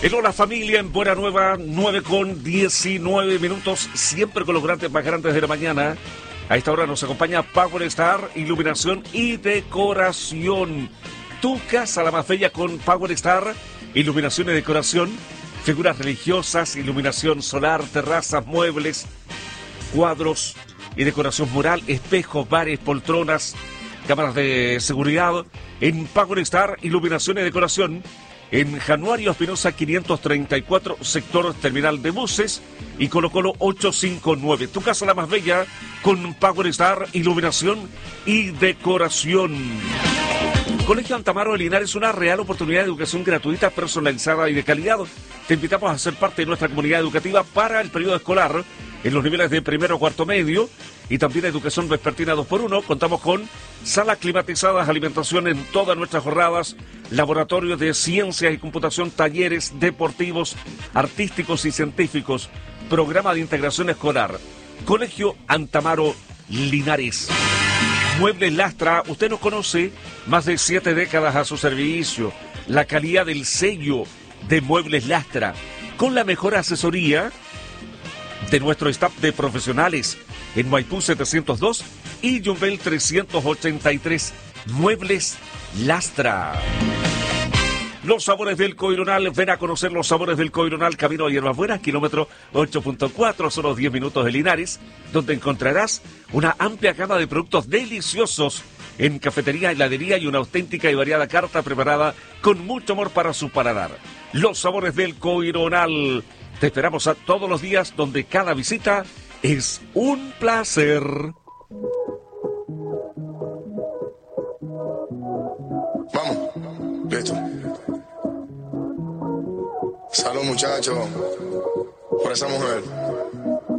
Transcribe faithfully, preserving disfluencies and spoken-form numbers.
El Hola Familia en Buena Nueva, nueve con diecinueve minutos, siempre con los grandes más grandes de la mañana. A esta hora nos acompaña Power Star, iluminación y decoración. Tu casa la más bella con Power Star, iluminación y decoración, figuras religiosas, iluminación solar, terrazas, muebles, cuadros y decoración mural, espejos, bares, poltronas, cámaras de seguridad. En Power Star, iluminación y decoración, en Januario Espinosa quinientos treinta y cuatro, sector terminal de buses, y Colo Colo ochocientos cincuenta y nueve. Tu casa la más bella con Power Star, iluminación y decoración. Colegio Antamaro de Linares, una real oportunidad de educación gratuita, personalizada y de calidad. Te invitamos a ser parte de nuestra comunidad educativa para el periodo escolar en los niveles de primero a cuarto medio y también educación vespertina dos por uno. Contamos con salas climatizadas, alimentación en todas nuestras jornadas, laboratorios de ciencias y computación, talleres deportivos, artísticos y científicos, programa de integración escolar. Colegio Antamaro Linares. Muebles Lastra, usted nos conoce, más de siete décadas a su servicio. La calidad del sello de Muebles Lastra, con la mejor asesoría de nuestro staff de profesionales en Maipú setecientos dos y Yumbel trescientos ochenta y tres. Muebles Lastra. Los sabores del Coironal, ven a conocer los sabores del Coironal, camino a Hierbas Buenas, kilómetro ocho punto cuatro, solo diez minutos de Linares, donde encontrarás una amplia gama de productos deliciosos en cafetería, heladería y una auténtica y variada carta preparada con mucho amor para su paladar. Los sabores del Coironal. Te esperamos a todos los días, donde cada visita es un placer. Vamos, listo. Salud, muchachos, por esa mujer.